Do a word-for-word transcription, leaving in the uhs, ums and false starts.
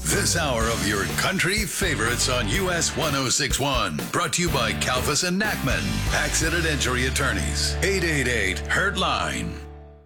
This hour of your country favorites on U S one oh six one. Brought to you by Kalfas and Nachman, Accident Injury Attorneys. eight eight eight, Hurt Line.